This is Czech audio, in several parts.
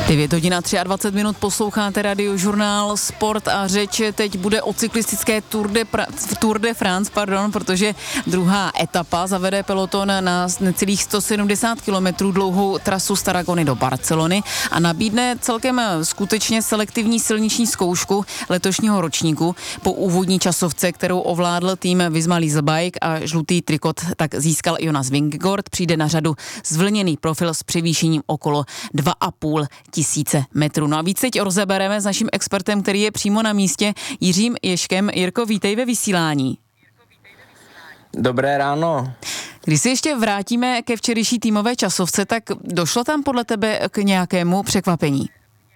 9 hodin a 23 minut posloucháte Radiožurnál Sport a řeč teď bude o cyklistické Tour de France, protože druhá etapa zavede peloton na necelých 170 km dlouhou trasu z Tarragony do Barcelony a nabídne celkem skutečně selektivní silniční zkoušku letošního ročníku. Po úvodní časovce, kterou ovládl tým Visma Leasebike a žlutý trikot tak získal Jonas Vingegaard, přijde na řadu zvlněný profil s převýšením okolo 2,5 tisíce metrů. No a víc teď rozebereme s naším expertem, který je přímo na místě, Jiřím Ježkem. Jirko, vítej ve vysílání. Dobré ráno. Když se ještě vrátíme ke včerejší týmové časovce, tak došlo tam podle tebe k nějakému překvapení?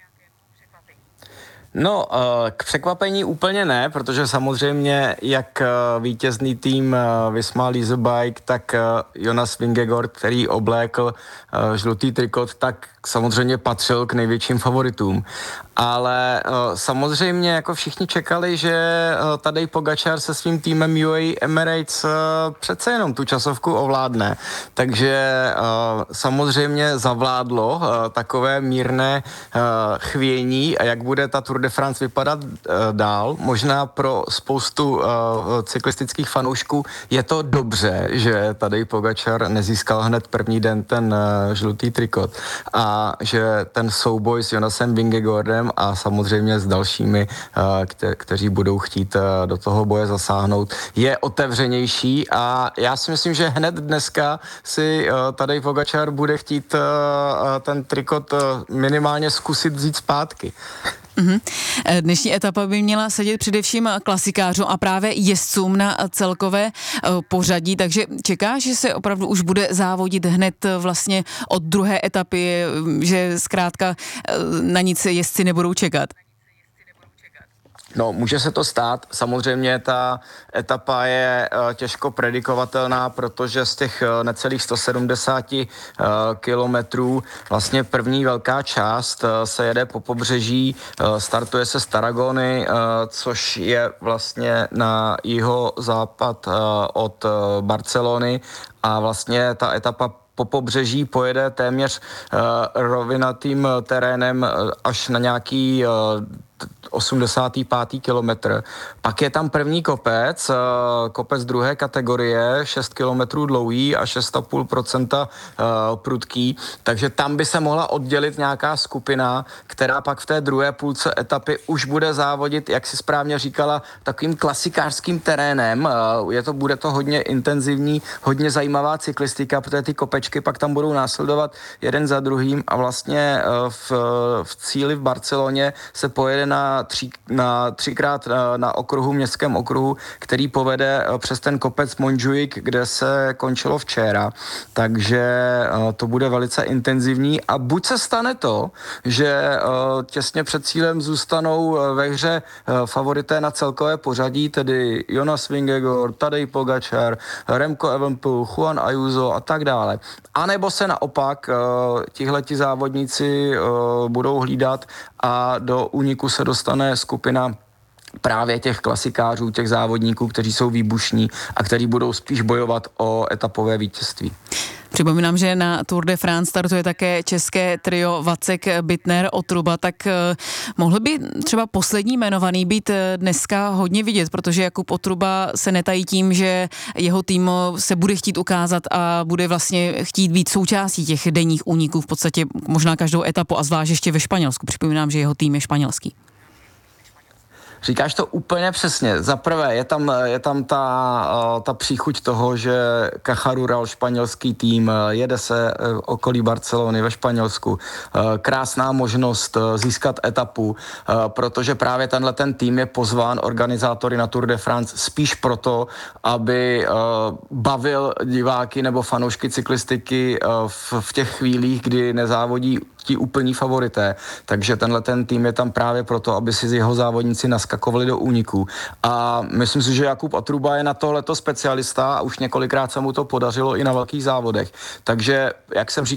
No, k překvapení úplně ne, protože samozřejmě jak vítězný tým Visma Leasebike, tak Jonas Vingegaard, který oblékl žlutý trikot, tak samozřejmě patřil k největším favoritům. Ale samozřejmě jako všichni čekali, že Tadej Pogačar se svým týmem UAE Emirates přece jenom tu časovku ovládne. Takže samozřejmě zavládlo takové mírné chvění, a jak bude ta Tour de France vypadat dál. Možná pro spoustu cyklistických fanoušků je to dobře, že Tadej Pogačar nezískal hned první den ten žlutý trikot a že ten souboj s Jonasem Vingegaardem a samozřejmě s dalšími, kteří budou chtít do toho boje zasáhnout, je otevřenější a já si myslím, že hned dneska si Tadej Pogačar bude chtít ten trikot minimálně zkusit vzít zpátky. Dnešní etapa by měla sedět především klasikářům a právě jezdcům na celkové pořadí, takže čekáš, že se opravdu už bude závodit hned vlastně od druhé etapy, že zkrátka na nic jezdci nebudou čekat? No, může se to stát. Samozřejmě ta etapa je těžko predikovatelná, protože z těch necelých 170 kilometrů vlastně první velká část se jede po pobřeží, startuje se z Tarragony, což je vlastně na jihozápad od Barcelony a vlastně ta etapa po pobřeží pojede téměř rovinatým terénem až na nějaký 85. kilometr. Pak je tam první kopec, kopec druhé kategorie, 6 kilometrů dlouhý a 6,5% prudký, takže tam by se mohla oddělit nějaká skupina, která pak v té druhé půlce etapy už bude závodit, jak si správně říkala, takovým klasikářským terénem. Bude to hodně intenzivní, hodně zajímavá cyklistika, protože ty kopečky pak tam budou následovat jeden za druhým a vlastně v cíli v Barceloně se pojede na třikrát na okruhu, městském okruhu, který povede přes ten kopec Montjuic, kde se končilo včera. Takže to bude velice intenzivní a buď se stane to, že těsně před cílem zůstanou ve hře favorité na celkové pořadí, tedy Jonas Vingegaard, Tadej Pogačar, Remco Evenepoel, Juan Ayuso a tak dále. A nebo se naopak tihleti závodníci budou hlídat a do úniku se dostane skupina právě těch klasikářů, těch závodníků, kteří jsou výbušní a kteří budou spíš bojovat o etapové vítězství. Připomínám, že na Tour de France startuje také české trio Vacek, Bittner, Otruba, tak mohl by třeba poslední jmenovaný být dneska hodně vidět, protože Jakub Otruba se netají tím, že jeho tým se bude chtít ukázat a bude vlastně chtít být součástí těch denních úniků v podstatě možná každou etapu a zvlášť ještě ve Španělsku. Připomínám, že jeho tým je španělský. Říkáš to úplně přesně. Za prvé je tam ta příchuť toho, že Caja Rural, španělský tým, jede se okolí Barcelony ve Španělsku. Krásná možnost získat etapu, protože právě ten tým je pozván organizátory na Tour de France spíš proto, aby bavil diváky nebo fanoušky cyklistiky v těch chvílích, kdy nezávodí ti úplní favorité. Takže ten tým je tam právě proto, aby si jeho závodníci naskakovali do úniků. A myslím si, že Jakub Otruba je na tohleto specialista a už několikrát se mu to podařilo i na velkých závodech. Takže, jak jsem